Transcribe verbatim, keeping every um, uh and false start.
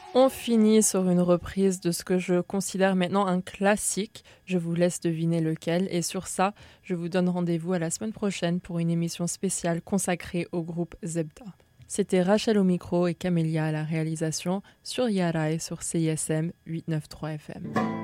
On finit sur une reprise de ce que je considère maintenant un classique. Je vous laisse deviner lequel. Et sur ça, je vous donne rendez-vous à la semaine prochaine pour une émission spéciale consacrée au groupe Zebda. C'était Rachel au micro et Camélia à la réalisation sur Yarae sur C I S M huit cent quatre-vingt-treize F M.